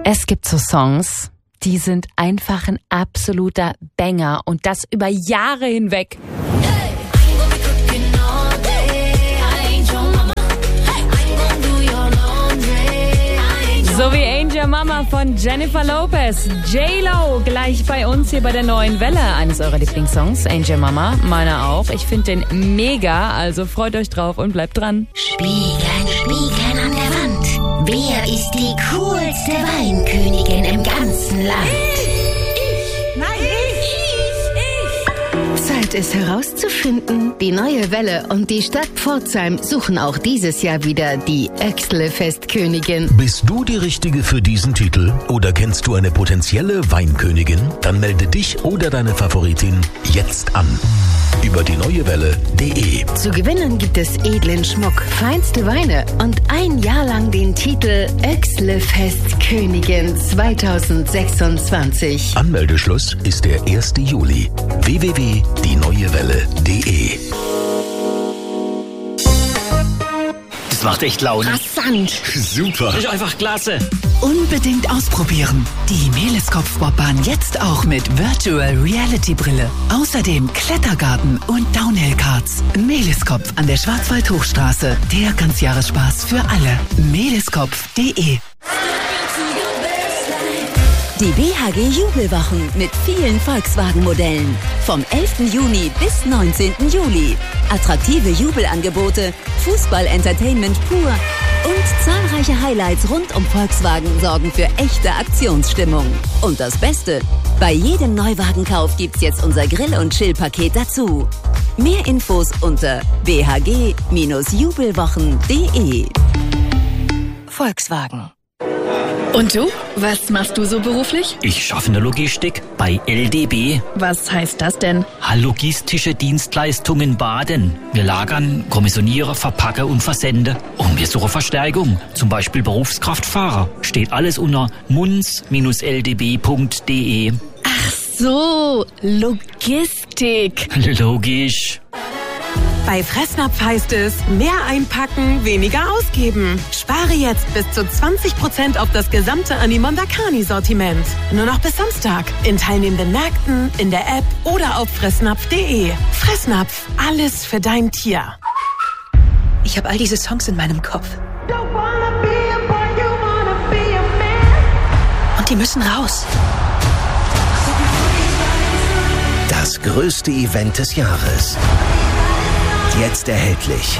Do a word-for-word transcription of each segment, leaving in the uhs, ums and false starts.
Es gibt so Songs, die sind einfach ein absoluter Banger und das über Jahre hinweg. So wie Angel Mama von Jennifer Lopez. J-Lo gleich bei uns hier bei der neuen Welle. Eines eurer Lieblingssongs, Angel Mama, meiner auch. Ich finde den mega, also freut euch drauf und bleibt dran. Spiegeln, Spiegeln an der Wand. Wer ist die coolste Weinkönigin im ganzen Land? Ich, ich, nein, ich, ich, ich. Zeit es herauszufinden. Die neue Welle und die Stadt Pforzheim suchen auch dieses Jahr wieder die Öxle-Festkönigin. Bist du die Richtige für diesen Titel oder kennst du eine potenzielle Weinkönigin? Dann melde dich oder deine Favoritin jetzt an. Über die neue Welle punkt de. Zu gewinnen gibt es edlen Schmuck, feinste Weine und ein Jahr lang den Titel Öxle-Festkönigin zweitausendsechsundzwanzig. Anmeldeschluss ist der erste Juli. w w w punkt die neue welle punkt de. Das macht echt Laune. Rasant. Super. Das ist einfach klasse. Unbedingt ausprobieren. Die Mehleskopf-Bobbahn jetzt auch mit Virtual Reality Brille. Außerdem Klettergarten und Downhill-Karts. Mehleskopf an der Schwarzwald-Hochstraße. Der Ganzjahresspaß für alle. mehleskopf punkt de. Die B H G Jubelwochen mit vielen Volkswagen-Modellen. Vom elften Juni bis neunzehnten Juli. Attraktive Jubelangebote, Fußball-Entertainment pur und zahlreiche Highlights rund um Volkswagen sorgen für echte Aktionsstimmung. Und das Beste, bei jedem Neuwagenkauf gibt's jetzt unser Grill- und Chill-Paket dazu. Mehr Infos unter b h g jubelwochen punkt de. Volkswagen. Und du? Was machst du so beruflich? Ich schaffe in der Logistik bei L D B. Was heißt das denn? Logistische Dienstleistungen Baden. Wir lagern, kommissionieren, verpacken und versenden. Und wir suchen Verstärkung. Zum Beispiel Berufskraftfahrer. Steht alles unter munz Bindestrich l d b punkt de. Ach so, Logistik. Logisch. Bei Fressnapf heißt es, mehr einpacken, weniger ausgeben. Spare jetzt bis zu zwanzig Prozent auf das gesamte Animondakani-Sortiment. Nur noch bis Samstag. In teilnehmenden Märkten, in der App oder auf fressnapf punkt de. Fressnapf, alles für dein Tier. Ich habe all diese Songs in meinem Kopf. Und die müssen raus. Das größte Event des Jahres. Jetzt erhältlich.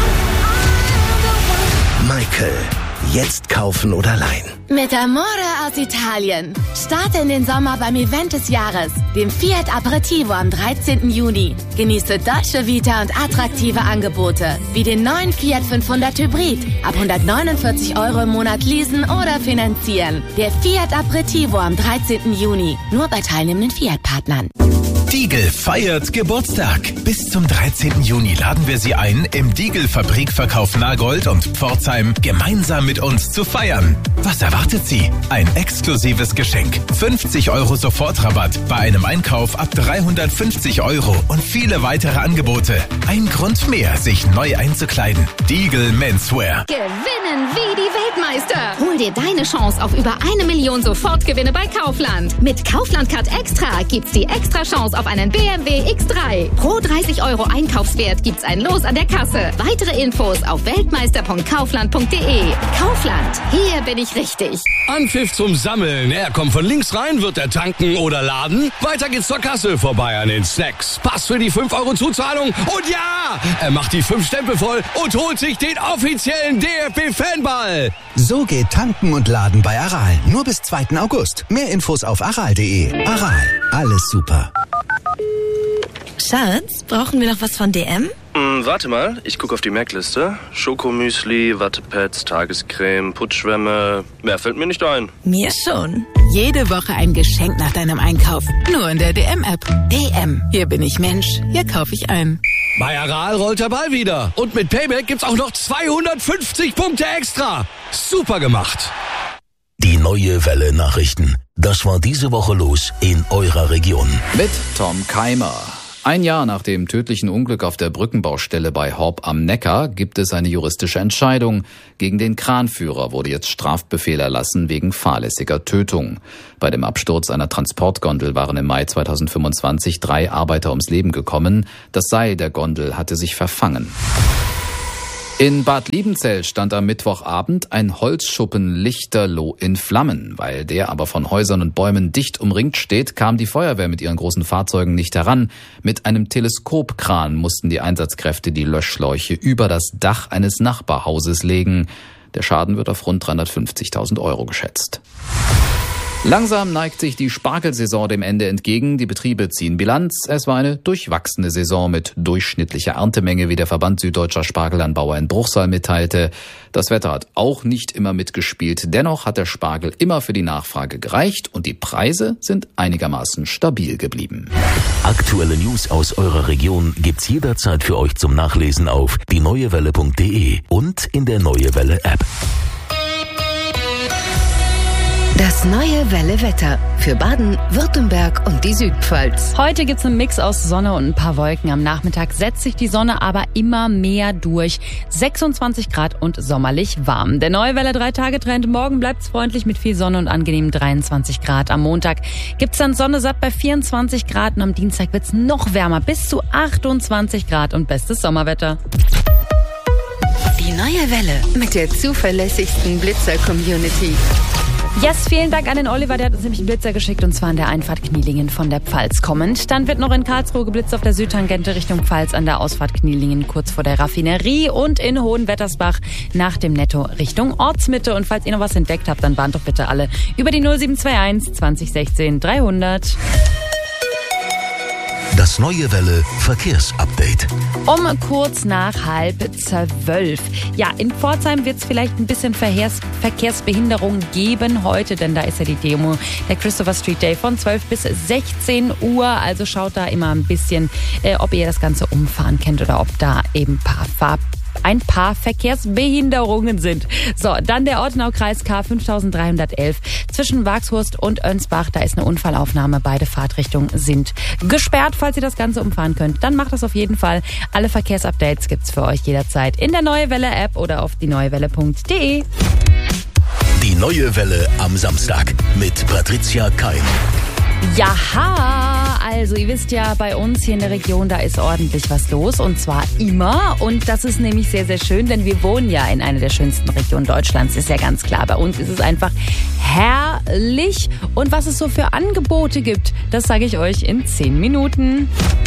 Michael. Jetzt kaufen oder leihen. Mit Amore aus Italien. Starte in den Sommer beim Event des Jahres, dem Fiat Aperitivo am dreizehnten Juni. Genieße Dolce Vita und attraktive Angebote, wie den neuen Fiat fünfhundert Hybrid. Ab hundertneunundvierzig Euro im Monat leasen oder finanzieren. Der Fiat Aperitivo am dreizehnten Juni. Nur bei teilnehmenden Fiat-Partnern. Diegel feiert Geburtstag. Bis zum dreizehnten Juni laden wir Sie ein, im Diegel-Fabrikverkauf Nagold und Pforzheim gemeinsam mit uns zu feiern. Was erwartet Sie? Ein exklusives Geschenk. fünfzig Euro Sofortrabatt bei einem Einkauf ab dreihundertfünfzig Euro und viele weitere Angebote. Ein Grund mehr, sich neu einzukleiden. Diegel Menswear. Gewinnen wie die Weltmeister. Hol dir deine Chance auf über eine Million Sofortgewinne bei Kaufland. Mit Kaufland Card Extra gibt's die extra Chance auf einen B M W X drei. Pro dreißig Euro Einkaufswert gibt's ein Los an der Kasse. Weitere Infos auf weltmeister punkt kaufland punkt de. Kaufland, hier bin ich richtig. Anpfiff zum Sammeln. Er kommt von links rein, wird er tanken oder laden. Weiter geht's zur Kasse, vorbei an den Snacks. Pass für die fünf Euro Zuzahlung. Und ja, er macht die fünf Stempel voll und holt sich den offiziellen D F B-Fanball. So geht tanken und laden bei Aral. Nur bis zweiten August. Mehr Infos auf aral punkt de. Aral, alles super. Schatz, brauchen wir noch was von D M? Hm, warte mal, ich gucke auf die Merkliste. Schokomüsli, Wattepads, Tagescreme, Putzschwämme. Mehr fällt mir nicht ein. Mir schon. Jede Woche ein Geschenk nach deinem Einkauf. Nur in der D M-App. D M. Hier bin ich Mensch. Hier kaufe ich ein. Bei Aral rollt der Ball wieder. Und mit Payback gibt's auch noch zweihundertfünfzig Punkte extra. Super gemacht. Die neue Welle Nachrichten. Das war diese Woche los in eurer Region. Mit Tom Keimer. Ein Jahr nach dem tödlichen Unglück auf der Brückenbaustelle bei Horb am Neckar gibt es eine juristische Entscheidung. Gegen den Kranführer wurde jetzt Strafbefehl erlassen wegen fahrlässiger Tötung. Bei dem Absturz einer Transportgondel waren im Mai zweitausendfünfundzwanzig drei Arbeiter ums Leben gekommen. Das Seil der Gondel hatte sich verfangen. In Bad Liebenzell stand am Mittwochabend ein Holzschuppen lichterloh in Flammen. Weil der aber von Häusern und Bäumen dicht umringt steht, kam die Feuerwehr mit ihren großen Fahrzeugen nicht heran. Mit einem Teleskopkran mussten die Einsatzkräfte die Löschschläuche über das Dach eines Nachbarhauses legen. Der Schaden wird auf rund dreihundertfünfzigtausend Euro geschätzt. Langsam neigt sich die Spargelsaison dem Ende entgegen. Die Betriebe ziehen Bilanz. Es war eine durchwachsene Saison mit durchschnittlicher Erntemenge, wie der Verband Süddeutscher Spargelanbauer in Bruchsal mitteilte. Das Wetter hat auch nicht immer mitgespielt. Dennoch hat der Spargel immer für die Nachfrage gereicht und die Preise sind einigermaßen stabil geblieben. Aktuelle News aus eurer Region gibt's jederzeit für euch zum Nachlesen auf die neue welle punkt de und in der Neue Welle App. Das Neue Welle Wetter für Baden, Württemberg und die Südpfalz. Heute gibt's einen Mix aus Sonne und ein paar Wolken. Am Nachmittag setzt sich die Sonne aber immer mehr durch. sechsundzwanzig Grad und sommerlich warm. Der Neue Welle drei-Tage-Trend. Morgen bleibt's freundlich mit viel Sonne und angenehm dreiundzwanzig Grad. Am Montag gibt's dann Sonne satt bei vierundzwanzig Grad und am Dienstag wird's noch wärmer, bis zu achtundzwanzig Grad und bestes Sommerwetter. Die Neue Welle mit der zuverlässigsten Blitzer-Community. Yes, vielen Dank an den Oliver, der hat uns nämlich einen Blitzer geschickt und zwar an der Einfahrt Knielingen von der Pfalz kommend. Dann wird noch in Karlsruhe geblitzt auf der Südtangente Richtung Pfalz an der Ausfahrt Knielingen kurz vor der Raffinerie und in Hohenwettersbach nach dem Netto Richtung Ortsmitte. Und falls ihr noch was entdeckt habt, dann warnt doch bitte alle über die null sieben zwei eins zwanzig sechzehn dreihundert. Das Neue Welle Verkehrsupdate. Um kurz nach halb zwölf. Ja, in Pforzheim wird es vielleicht ein bisschen Verkehrs- Verkehrsbehinderung geben heute, denn da ist ja die Demo, der Christopher Street Day von zwölf bis sechzehn Uhr. Also schaut da immer ein bisschen, äh, ob ihr das ganze Umfahren kennt oder ob da eben ein paar Farb ein paar Verkehrsbehinderungen sind. So, dann der Ortenau-Kreis K fünftausenddreihundertelf zwischen Wagshurst und Önsbach. Da ist eine Unfallaufnahme. Beide Fahrtrichtungen sind gesperrt. Falls ihr das Ganze umfahren könnt, dann macht das auf jeden Fall. Alle Verkehrsupdates gibt's für euch jederzeit in der Neue Welle App oder auf die neue welle punkt de. Die Neue Welle am Samstag mit Patricia Keim. Jaha, also ihr wisst ja, bei uns hier in der Region, da ist ordentlich was los und zwar immer und das ist nämlich sehr, sehr schön, denn wir wohnen ja in einer der schönsten Regionen Deutschlands, ist ja ganz klar. Bei uns ist es einfach herrlich und was es so für Angebote gibt, das sage ich euch in zehn Minuten.